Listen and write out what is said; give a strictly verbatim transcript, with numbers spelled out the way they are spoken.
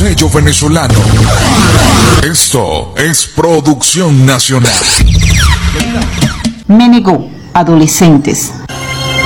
sello venezolano. Esto es producción nacional. Me negó, adolescentes.